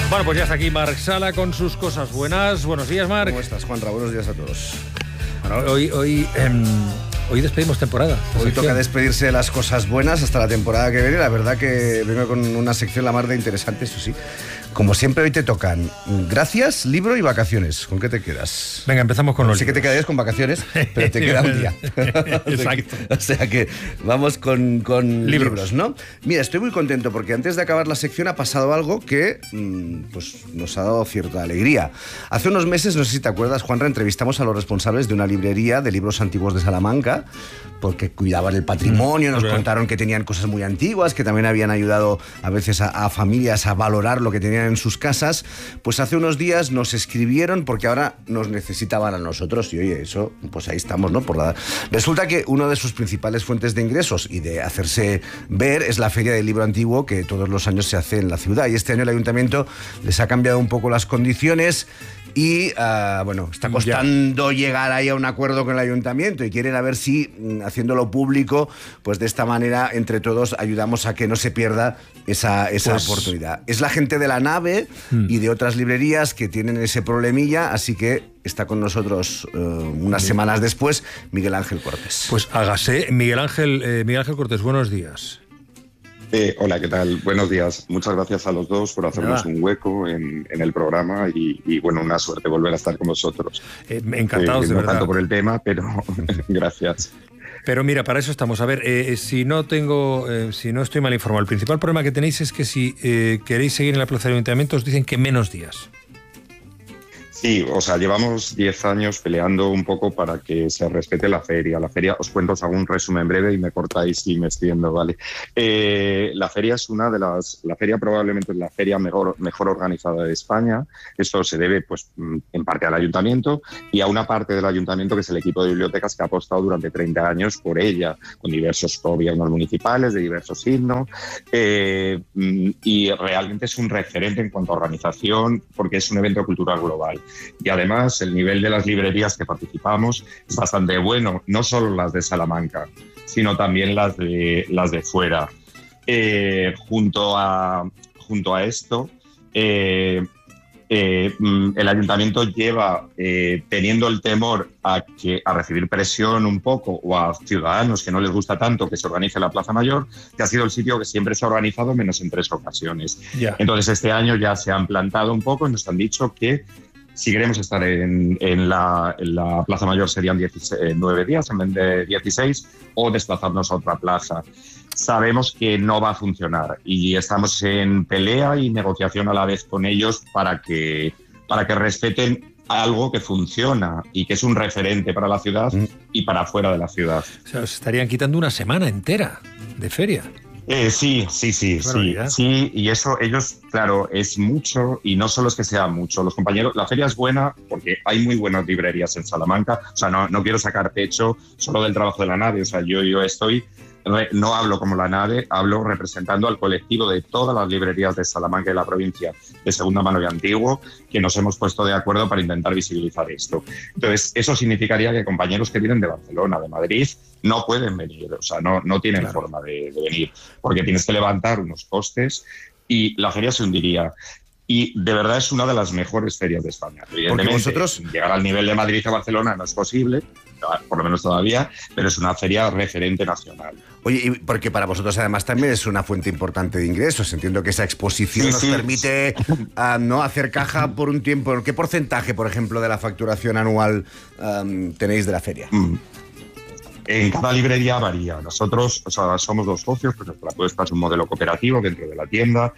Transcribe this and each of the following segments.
Bueno, pues ya está aquí Marc Sala con sus cosas buenas. Buenos días, Marc. ¿Cómo estás, Juanra? Buenos días a todos. Bueno, hoy despedimos temporada. Hoy toca despedirse de las cosas buenas hasta la temporada que viene. La verdad que vengo con una sección la mar de interesante, eso sí. Como siempre, hoy te tocan gracias, libro y vacaciones. ¿Con qué te quedas? Venga, empezamos con los Sí que te quedarías con vacaciones, pero te queda un día. Exacto. O sea que vamos con libros, ¿no? Mira, estoy muy contento porque antes de acabar la sección ha pasado algo que pues nos ha dado cierta alegría. Hace unos meses, no sé si te acuerdas, Juanra, entrevistamos a los responsables de una librería de libros antiguos de Salamanca porque cuidaban el patrimonio, nos contaron que tenían cosas muy antiguas, que también habían ayudado a veces a familias a valorar lo que tenían en sus casas. Pues hace unos días nos escribieron porque ahora nos necesitaban a nosotros y oye, eso, pues ahí estamos, ¿no? Resulta que una de sus principales fuentes de ingresos y de hacerse ver es la Feria del Libro Antiguo que todos los años se hace en la ciudad, y este año el ayuntamiento les ha cambiado un poco las condiciones y bueno, está costando llegar ahí a un acuerdo con el ayuntamiento y quieren a ver si haciéndolo público, pues de esta manera entre todos ayudamos a que no se pierda esa oportunidad. Es la gente de La Nave y de otras librerías que tienen ese problemilla, así que está con nosotros unas semanas después Miguel Ángel Cortés. Pues hágase. Miguel Ángel Cortés, buenos días. Hola, ¿qué tal? Buenos días. Muchas gracias a los dos por hacernos un hueco en el programa y bueno, una suerte volver a estar con vosotros. Encantados, de no verdad. tanto por el tema, pero gracias. Pero mira, para eso estamos. A ver, si no estoy mal informado, el principal problema que tenéis es que si queréis seguir en la plaza del ayuntamiento os dicen que menos días. Sí, o sea, llevamos 10 años peleando un poco para que se respete la feria. La feria, os cuento, os hago un resumen breve y me cortáis si me extiendo, ¿vale? La feria es la feria probablemente es la feria mejor organizada de España. Esto se debe, pues, en parte al ayuntamiento y a una parte del ayuntamiento que es el equipo de bibliotecas que ha apostado durante 30 años por ella, con diversos gobiernos municipales, de diversos signos, y realmente es un referente en cuanto a organización porque es un evento cultural global. Y además el nivel de las librerías que participamos es bastante bueno, no solo las de Salamanca, sino también las de fuera. Junto a esto, el ayuntamiento lleva teniendo el temor a recibir presión un poco, o a ciudadanos que no les gusta tanto que se organice la Plaza Mayor, que ha sido el sitio que siempre se ha organizado menos en 3 ocasiones. Yeah. Entonces este año ya se han plantado un poco y nos han dicho que si queremos estar en la Plaza Mayor serían 9 días en vez de 16, o desplazarnos a otra plaza. Sabemos que no va a funcionar y estamos en pelea y negociación a la vez con ellos para que respeten algo que funciona y que es un referente para la ciudad y para fuera de la ciudad. O sea, os estarían quitando una semana entera de feria. Sí, y eso ellos, claro, es mucho y no solo es que sea mucho. Los compañeros, la feria es buena porque hay muy buenas librerías en Salamanca, o sea, no quiero sacar pecho solo del trabajo de La Nave, o sea, yo no hablo como La Nave, hablo representando al colectivo de todas las librerías de Salamanca y la provincia de segunda mano y antiguo, que nos hemos puesto de acuerdo para intentar visibilizar esto. Entonces, eso significaría que compañeros que vienen de Barcelona, de Madrid, no pueden venir, o sea, no tienen forma de venir, porque tienes que levantar unos costes y la feria se hundiría. Y de verdad es una de las mejores ferias de España. Evidentemente, vosotros llegar al nivel de Madrid o Barcelona no es posible, por lo menos todavía, pero es una feria referente nacional. Oye, y porque para vosotros además también es una fuente importante de ingresos. Entiendo que esa exposición nos permite no hacer caja por un tiempo. ¿Qué porcentaje, por ejemplo, de la facturación anual tenéis de la feria? En cada librería varía. Nosotros, o sea, somos 2 socios, pues la apuesta es un modelo cooperativo dentro de la tienda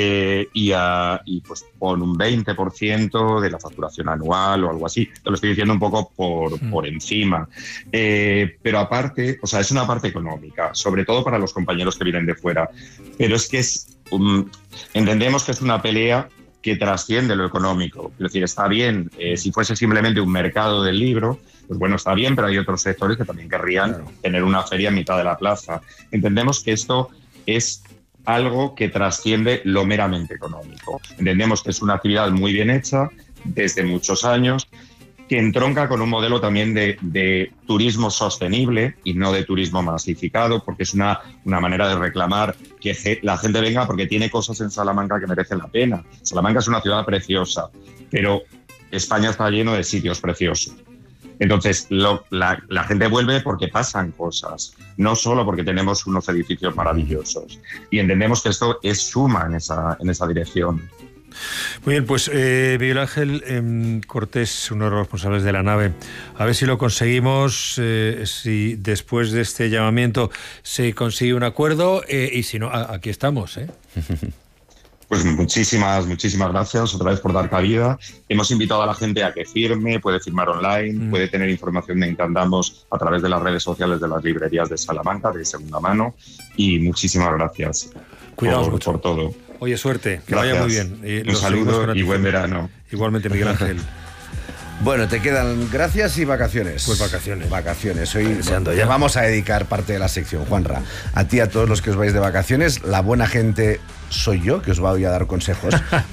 y pues con un 20% de la facturación anual o algo así. Te lo estoy diciendo un poco por encima. Pero aparte, o sea, es una parte económica, sobre todo para los compañeros que vienen de fuera. Pero es que entendemos que es una pelea que trasciende lo económico. Es decir, está bien, si fuese simplemente un mercado del libro, pues bueno, está bien, pero hay otros sectores que también querrían tener una feria en mitad de la plaza. Entendemos que esto es algo que trasciende lo meramente económico. Entendemos que es una actividad muy bien hecha desde muchos años que entronca con un modelo también de turismo sostenible y no de turismo masificado, porque es una manera de reclamar que la gente venga porque tiene cosas en Salamanca que merecen la pena. Salamanca es una ciudad preciosa, pero España está lleno de sitios preciosos. Entonces, la gente vuelve porque pasan cosas, no solo porque tenemos unos edificios maravillosos. Y entendemos que esto suma en esa dirección. Muy bien, pues Miguel Ángel Cortés, uno de los responsables de la nave, a ver si lo conseguimos, si después de este llamamiento se consigue un acuerdo, y si no, aquí estamos, ¿eh? Pues muchísimas gracias otra vez por dar cabida. Hemos invitado a la gente a que firme, puede firmar online, puede tener información de Intandamos a través de las redes sociales de las librerías de Salamanca, de segunda mano, y muchísimas gracias. Cuidaos mucho por todo. Oye, suerte, que gracias. Vaya muy bien. Un saludo y buen verano. Igualmente, Miguel Ángel. Bueno, te quedan gracias y vacaciones. Pues vacaciones. Vacaciones. Hoy te vamos a dedicar parte de la sección, Juanra. A ti, a todos los que os vais de vacaciones, la buena gente soy yo, que os voy a dar consejos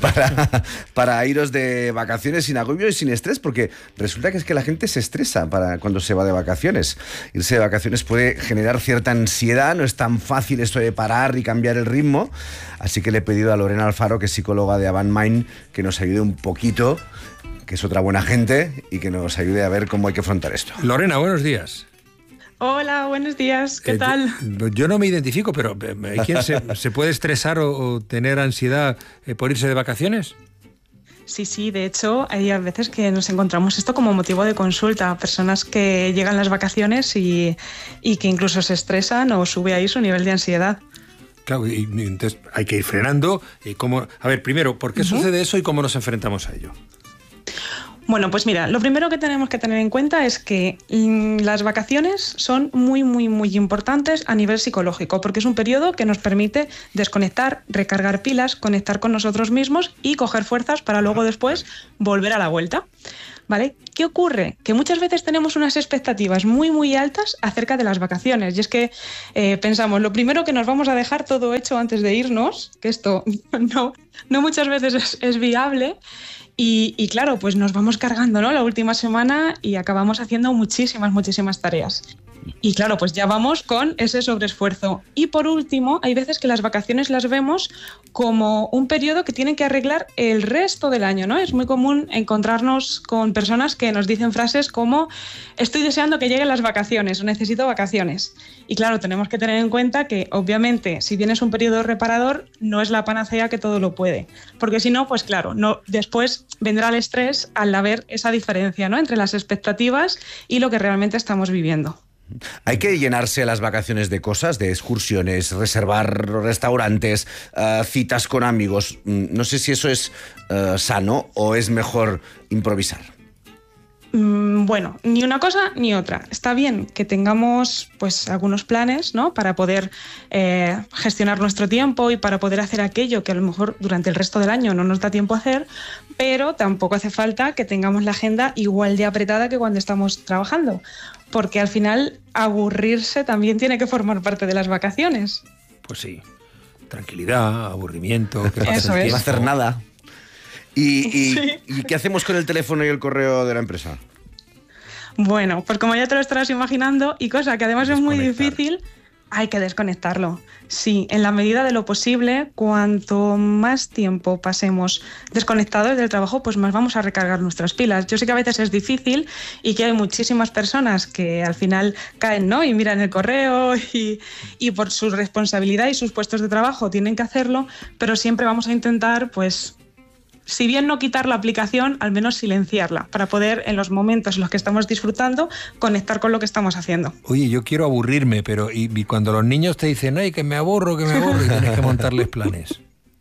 para iros de vacaciones sin agobio y sin estrés, porque resulta que es que la gente se estresa cuando se va de vacaciones. Irse de vacaciones puede generar cierta ansiedad, no es tan fácil esto de parar y cambiar el ritmo, así que le he pedido a Lorena Alfaro, que es psicóloga de Avant Mind, que nos ayude un poquito, que es otra buena gente, y que nos ayude a ver cómo hay que afrontar esto. Lorena, buenos días. Hola, buenos días, ¿qué tal? Yo no me identifico, pero ¿quién se puede estresar o tener ansiedad por irse de vacaciones? Sí, de hecho, hay a veces que nos encontramos esto como motivo de consulta, personas que llegan las vacaciones y que incluso se estresan o sube ahí su nivel de ansiedad. Claro, y entonces hay que ir frenando. A ver, primero, ¿por qué sucede eso y cómo nos enfrentamos a ello? Bueno, pues mira, lo primero que tenemos que tener en cuenta es que las vacaciones son muy importantes a nivel psicológico, porque es un periodo que nos permite desconectar, recargar pilas, conectar con nosotros mismos y coger fuerzas para luego después volver a la vuelta. ¿Vale? ¿Qué ocurre? Que muchas veces tenemos unas expectativas muy altas acerca de las vacaciones, y es que pensamos, lo primero que nos vamos a dejar todo hecho antes de irnos, que esto no muchas veces es viable. Y claro, pues nos vamos cargando, ¿no?, la última semana y acabamos haciendo muchísimas tareas. Y claro, pues ya vamos con ese sobreesfuerzo. Y por último, hay veces que las vacaciones las vemos como un periodo que tienen que arreglar el resto del año, ¿no? Es muy común encontrarnos con personas que nos dicen frases como estoy deseando que lleguen las vacaciones o necesito vacaciones. Y claro, tenemos que tener en cuenta que obviamente si bien es un periodo reparador, no es la panacea que todo lo puede. Porque si no, pues claro, después vendrá el estrés al haber esa diferencia, ¿no?, entre las expectativas y lo que realmente estamos viviendo. Hay que llenarse las vacaciones de cosas, de excursiones, reservar restaurantes, citas con amigos. No sé si eso es sano o es mejor improvisar. Bueno, ni una cosa ni otra. Está bien que tengamos pues algunos planes, ¿no?, para poder gestionar nuestro tiempo y para poder hacer aquello que a lo mejor durante el resto del año no nos da tiempo a hacer, pero tampoco hace falta que tengamos la agenda igual de apretada que cuando estamos trabajando, porque al final aburrirse también tiene que formar parte de las vacaciones. Pues sí, tranquilidad, aburrimiento, que no va a hacer nada. ¿Y qué hacemos con el teléfono y el correo de la empresa? Bueno, pues como ya te lo estarás imaginando, y cosa que además es muy difícil, hay que desconectarlo. Sí, en la medida de lo posible, cuanto más tiempo pasemos desconectados del trabajo, pues más vamos a recargar nuestras pilas. Yo sé que a veces es difícil y que hay muchísimas personas que al final caen, ¿no?, y miran el correo y por su responsabilidad y sus puestos de trabajo tienen que hacerlo, pero siempre vamos a intentar, pues, si bien no quitar la aplicación, al menos silenciarla, para poder, en los momentos en los que estamos disfrutando, conectar con lo que estamos haciendo. Oye, yo quiero aburrirme, pero y cuando los niños te dicen, ay, que me aburro, y tienes que montarles planes.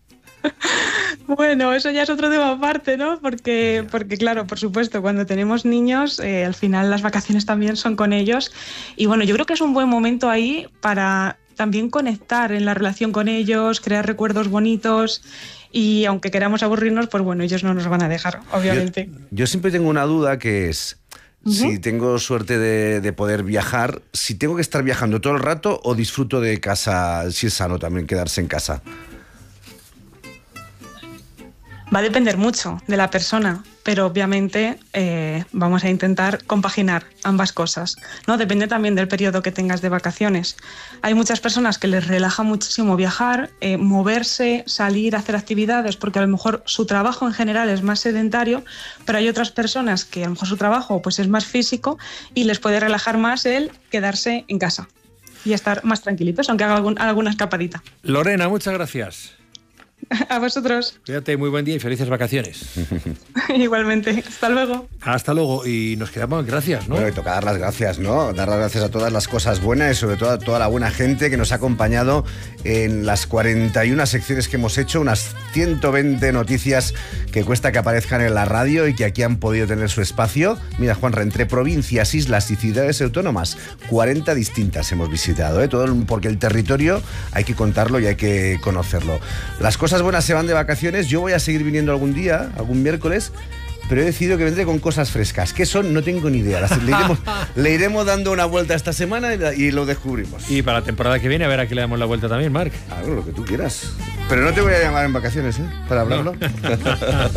Bueno, eso ya es otro tema aparte, ¿no? Porque claro, por supuesto, cuando tenemos niños, al final las vacaciones también son con ellos. Y bueno, yo creo que es un buen momento ahí para también conectar en la relación con ellos, crear recuerdos bonitos. Y aunque queramos aburrirnos, pues bueno, ellos no nos van a dejar, obviamente. Yo siempre tengo una duda que es, si tengo suerte de poder viajar, si tengo que estar viajando todo el rato o disfruto de casa, si es sano también quedarse en casa. Va a depender mucho de la persona, pero obviamente vamos a intentar compaginar ambas cosas, ¿no? Depende también del periodo que tengas de vacaciones. Hay muchas personas que les relaja muchísimo viajar, moverse, salir, hacer actividades, porque a lo mejor su trabajo en general es más sedentario, pero hay otras personas que a lo mejor su trabajo pues, es más físico y les puede relajar más el quedarse en casa y estar más tranquilitos, aunque haga alguna escapadita. Lorena, muchas gracias. A vosotros. Cuídate, muy buen día y felices vacaciones. Igualmente. Hasta luego. Hasta luego. Y nos quedamos, gracias, ¿no? Bueno, y toca dar las gracias, ¿no? Dar las gracias a todas las cosas buenas y sobre todo a toda la buena gente que nos ha acompañado en las 41 secciones que hemos hecho, unas 120 noticias que cuesta que aparezcan en la radio y que aquí han podido tener su espacio. Mira, Juanra, entre provincias, islas y ciudades autónomas, 40 distintas hemos visitado, ¿eh? Todo porque el territorio hay que contarlo y hay que conocerlo. Las cosas buenas se van de vacaciones. Yo voy a seguir viniendo algún día, algún miércoles, pero he decidido que vendré con cosas frescas. ¿Qué son? No tengo ni idea. Le iremos dando una vuelta esta semana y lo descubrimos. Y para la temporada que viene, a ver a qué le damos la vuelta también, Marc. Claro, lo que tú quieras. Pero no te voy a llamar en vacaciones, ¿eh? Para hablarlo. No.